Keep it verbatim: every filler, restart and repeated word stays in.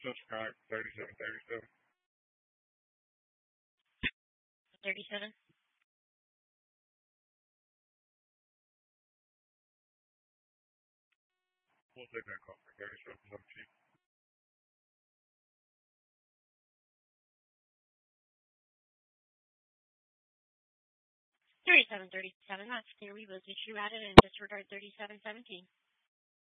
That's correct. Thirty-seven, thirty-seven. thirty-seven. We'll take that call for thirty-seven. Is up to you. thirty-seven thirty-seven. That's clear. We will get you added and disregard thirty-seven seventeen.